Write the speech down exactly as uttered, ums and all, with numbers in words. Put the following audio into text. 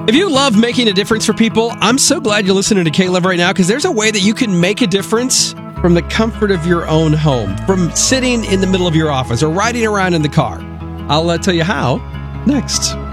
If you love making a difference for people, I'm so glad you're listening to K-Love right now, because there's a way that you can make a difference from the comfort of your own home, from sitting in the middle of your office or riding around in the car. I'll uh, tell you how next.